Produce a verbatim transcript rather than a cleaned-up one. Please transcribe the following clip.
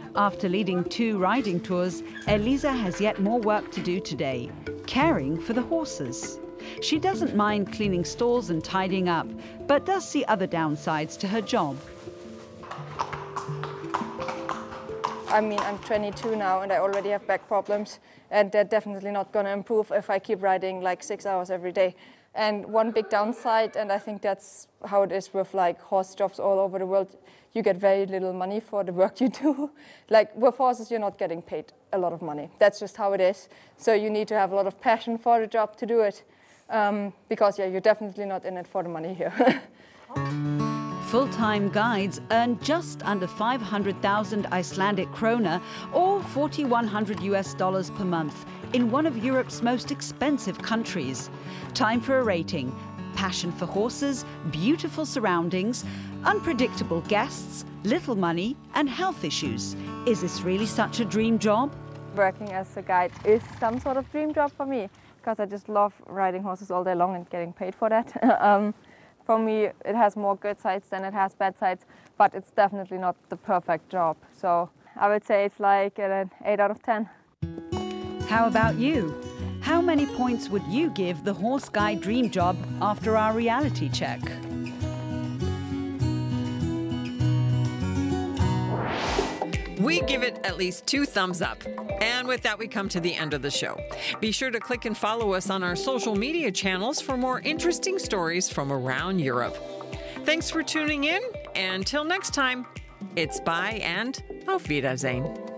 After leading two riding tours, Elisa has yet more work to do today, caring for the horses. She doesn't mind cleaning stalls and tidying up, but does see other downsides to her job. I mean, I'm twenty-two now and I already have back problems, and they're definitely not going to improve if I keep riding like six hours every day. And one big downside, and I think that's how it is with like horse jobs all over the world, you get very little money for the work you do. Like with horses, you're not getting paid a lot of money. That's just how it is. So you need to have a lot of passion for the job to do it. Um, because yeah, you're definitely not in it for the money here. Full-time guides earn just under five hundred thousand Icelandic krona, or forty-one hundred U S dollars per month, in one of Europe's most expensive countries. Time for a rating. Passion for horses, beautiful surroundings, unpredictable guests, little money, and health issues. Is this really such a dream job? Working as a guide is some sort of dream job for me, because I just love riding horses all day long and getting paid for that. um, For me, it has more good sides than it has bad sides, but it's definitely not the perfect job. So I would say it's like an eight out of ten. How about you? How many points would you give the horse guide dream job after our reality check? We give it at least two thumbs up. And with that, we come to the end of the show. Be sure to click and follow us on our social media channels for more interesting stories from around Europe. Thanks for tuning in. Until next time, it's bye and auf Wiedersehen.